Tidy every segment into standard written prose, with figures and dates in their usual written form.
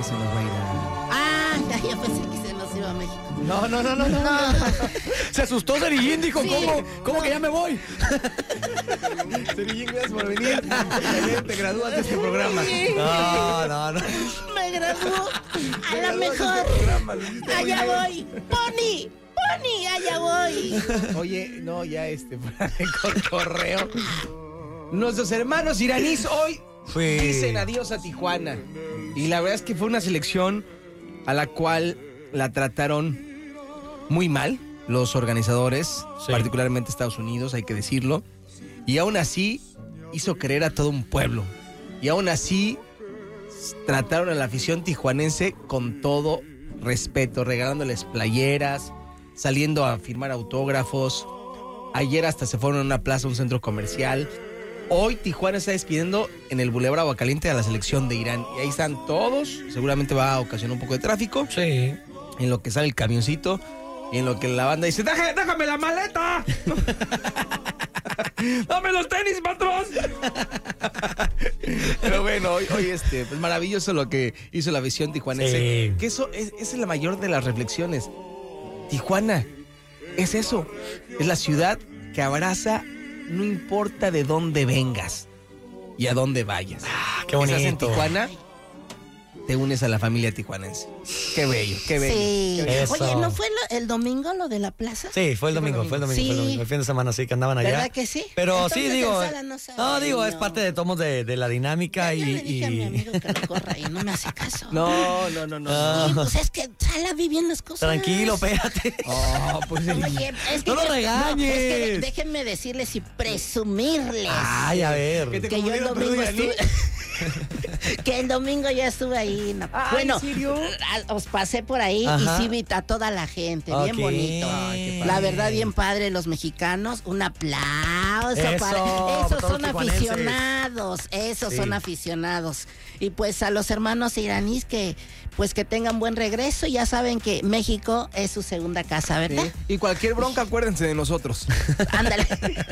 que se nos va a ir a... Ah, ya pensé que se nos iba a México. No. Se asustó Cerillín, dijo, Sí, ¿cómo no. que ya me voy? Cerillín, gracias por venir. Te gradúas de este programa. No. Me graduó. A lo mejor. Allá voy. Pony, allá voy. Oye, no, ya con correo. Nuestros hermanos iraníes hoy dicen adiós a Tijuana. Y la verdad es que fue una selección a la cual la trataron muy mal los organizadores, particularmente Estados Unidos, hay que decirlo. Y aún así hizo creer a todo un pueblo. Y aún así trataron a la afición tijuanense con todo respeto, regalándoles playeras, saliendo a firmar autógrafos. Ayer hasta se fueron a una plaza, a un centro comercial. Hoy Tijuana está despidiendo en el Boulevard Aguacaliente a la selección de Irán. Y ahí están todos. Seguramente va a ocasionar un poco de tráfico. Sí. En lo que sale el camioncito. Y en lo que la banda dice, ¡déjame la maleta! ¡Dame los tenis, patrón! Pero bueno, hoy pues maravilloso lo que hizo la visión tijuanense. Sí. Que eso es la mayor de las reflexiones. Tijuana es eso. Es la ciudad que abraza, no importa de dónde vengas y a dónde vayas. Qué bonito. Estás en Tijuana, te unes a la familia tijuanense. Qué bello, qué bello. Sí. Eso. Oye, ¿no fue el domingo lo de la plaza? Sí, fue el domingo. Sí. El fin de semana sí que andaban allá. ¿Verdad que sí? Pero Entonces, sí, digo. el Sala no sabe, Es parte de tomos de la dinámica Ya le dije a mi y. amigo que lo corra y no me hace caso. No. Sí, pues es que Sala vi bien las cosas. Tranquilo, espérate. Oh, pues Oye, es que No lo es regañes. que déjenme decirles y presumirles. Ay, a ver. ¿Qué te Que yo el confundieron, domingo perdón, estuve. Que el domingo ya estuve ahí. Bueno, ¿en serio? os pasé por ahí Ajá. y sí vi a toda la gente. Bien Ok. bonito. Ay, qué La padre. verdad, bien padre, los mexicanos. Un aplauso Eso, para. para Esos todos son los tijuanenses. aficionados. Esos Sí. son aficionados. Y pues a los hermanos iraníes que tengan buen regreso. Ya saben que México es su segunda casa, ¿verdad? Sí. Y cualquier bronca, acuérdense de nosotros. Ándale.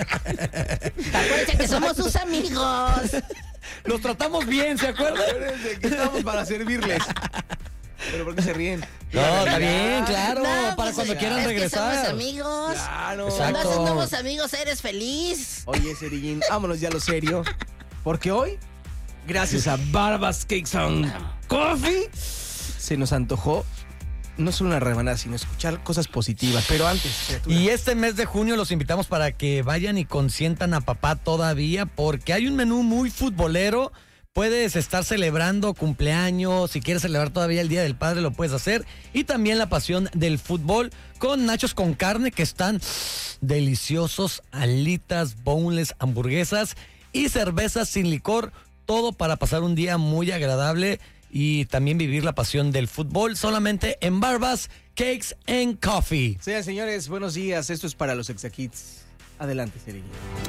Acuérdense que somos sus amigos. Los tratamos bien, ¿se acuerdan? Acuérdense que estamos para servirles. ¿Pero por qué se ríen? No, está bien, claro. No, para pues, cuando quieran es que regresar. somos amigos. Claro. Cuando haces Exacto. nuevos amigos, eres feliz. Oye, Cerillín, vámonos ya a lo serio. Porque hoy, gracias a Barbas Cakes and Coffee, se nos antojó no solo una rebanada, sino escuchar cosas positivas. Pero antes, criatura. Y este mes de junio los invitamos para que vayan y consientan a papá todavía, porque hay un menú muy futbolero. Puedes estar celebrando cumpleaños, si quieres celebrar todavía el Día del Padre lo puedes hacer. Y también la pasión del fútbol con nachos con carne que están deliciosos, alitas, boneless, hamburguesas y cervezas sin licor. Todo para pasar un día muy agradable y también vivir la pasión del fútbol solamente en Barbas Cakes and Coffee. Sean señores, buenos días. Esto es para los Exakids. Adelante, Cerillín.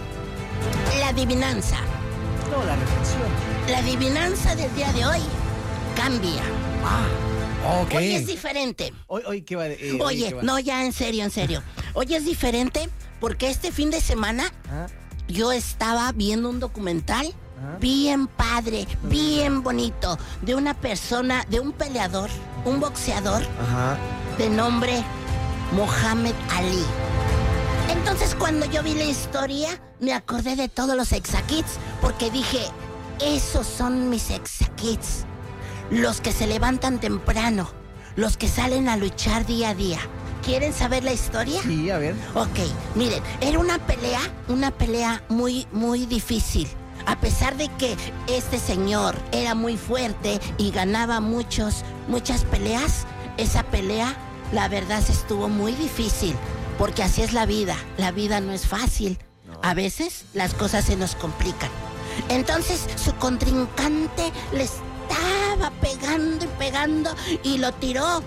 La adivinanza. No, la reflexión. La adivinanza del día de hoy cambia. Ok. Hoy es diferente. Hoy ¿qué va? Oye, ¿qué va? no, ya en serio. Hoy es diferente porque este fin de semana Ah, yo estaba viendo un documental ah. bien padre, bien bonito, de una persona, de un peleador, un boxeador Ajá. de nombre Mohamed Ali. Entonces cuando yo vi la historia, me acordé de todos los Exakids, porque dije, esos son mis Exakids, los que se levantan temprano, los que salen a luchar día a día. ¿Quieren saber la historia? Sí, a ver. Ok, miren, era una pelea muy, muy difícil. A pesar de que este señor era muy fuerte y ganaba muchas peleas, esa pelea, la verdad, se estuvo muy difícil. Porque así es la vida no es fácil. A veces las cosas se nos complican. Entonces su contrincante le estaba pegando y lo tiró.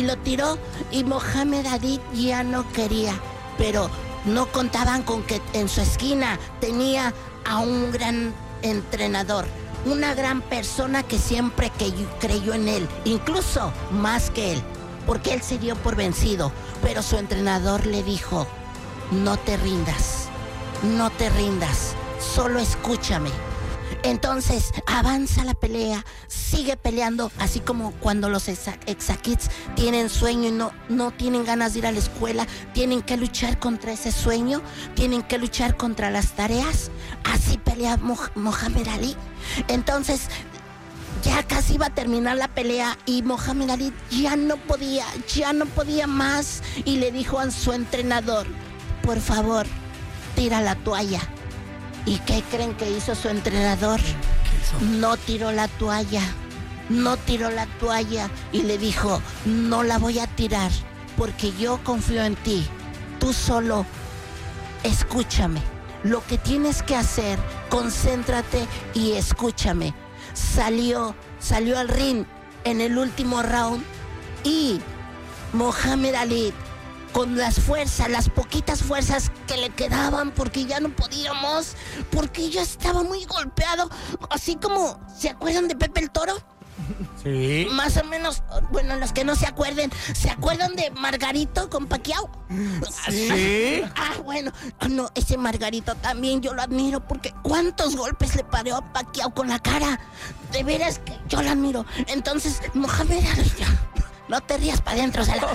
Y Mohamed Ali ya no quería. Pero no contaban con que en su esquina tenía a un gran entrenador. Una gran persona que siempre creyó en él, incluso más que él. Porque él se dio por vencido, pero su entrenador le dijo, no te rindas, solo escúchame. Entonces avanza la pelea, sigue peleando, así como cuando los Exa-Kids tienen sueño y no tienen ganas de ir a la escuela, tienen que luchar contra ese sueño, tienen que luchar contra las tareas. Así pelea Mohamed Ali. Entonces ya casi iba a terminar la pelea y Mohamed Ali ya no podía más, y le dijo a su entrenador: por favor, tira la toalla. ¿Y qué creen que hizo su entrenador? No tiró la toalla y le dijo: no la voy a tirar porque yo confío en ti. Tú solo escúchame. Lo que tienes que hacer, concéntrate y escúchame. Salió al ring en el último round y Mohamed Ali, con las poquitas fuerzas que le quedaban, porque ya no podíamos, porque ya estaba muy golpeado, así como, ¿se acuerdan de Pepe el Toro? Sí. Más o menos, bueno, los que no se acuerden, ¿se acuerdan de Margarito con Pacquiao? Sí. Bueno, no, ese Margarito también yo lo admiro, porque ¿cuántos golpes le paró a Pacquiao con la cara? De veras que yo lo admiro. Entonces, Mohamed Ali, no te rías para adentro, Sala.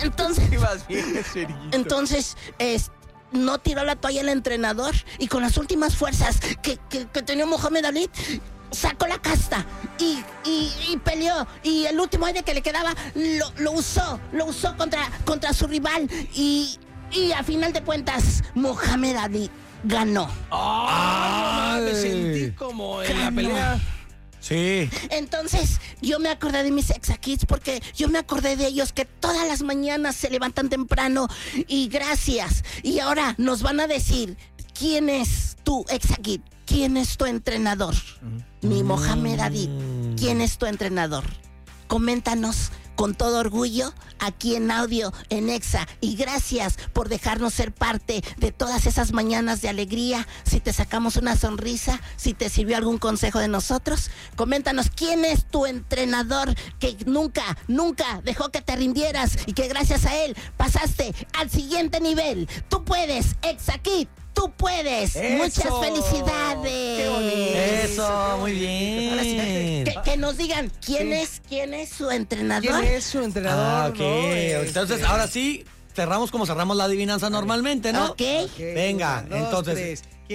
Entonces, no tiró la toalla el entrenador, y con las últimas fuerzas que tenía Mohamed Ali, sacó la casta y peleó, y el último aire que le quedaba lo usó contra su rival, y a final de cuentas Mohamed Ali ganó. Me sentí como en la pelea. Sí. Entonces yo me acordé de mis Exa-Kids, porque yo me acordé de ellos, que todas las mañanas se levantan temprano, y gracias. Y ahora nos van a decir quién es tu Exa-Kid, quién es tu entrenador. Mi Mohamed Ali, ¿quién es tu entrenador? Coméntanos con todo orgullo aquí en audio, en Exa. Y gracias por dejarnos ser parte de todas esas mañanas de alegría. Si te sacamos una sonrisa, si te sirvió algún consejo de nosotros, coméntanos quién es tu entrenador que nunca dejó que te rindieras, y que gracias a él pasaste al siguiente nivel. Tú puedes, Exa-Kid. Tú puedes. ¡Eso! Muchas felicidades. ¡Qué bonito! Eso, muy bien. Que nos digan quién es su entrenador. ¿Quién es su entrenador? Ok. ¿No? Entonces, ahora sí, cerramos como cerramos la adivinanza normalmente, ¿no? Ok. Venga, Una, dos, entonces, tres.